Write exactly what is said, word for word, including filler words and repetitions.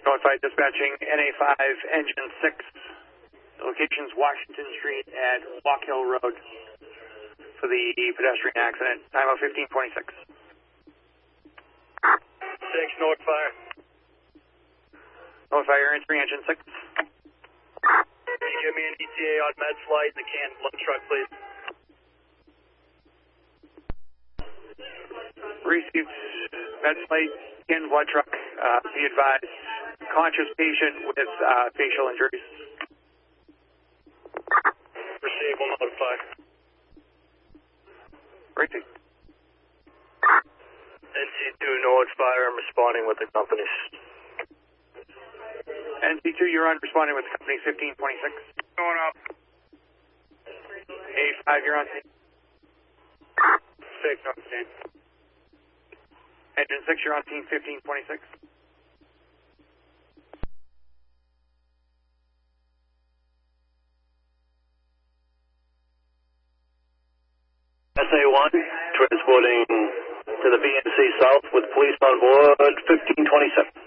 Notified dispatching N A five, engine six. Location's Washington Street at Walk Hill Road for the pedestrian accident. Time of fifteen twenty-six. six, notify. Notify your entry, engine six. Can you give me an E T A on med flight and the canned blood truck, please? Received med flight, canned blood truck. Uh, be advised, conscious patient with uh, facial injuries. Receive, will notify. Racing. N C two, notify. I'm responding with the companies. N C two, you're on, responding with the company fifteen twenty-six. Going up. A five, you're on scene. six, on scene. Engine six, you're on scene fifteen twenty-six. S A one, transporting to the V N C South with police on board, fifteen twenty-seven.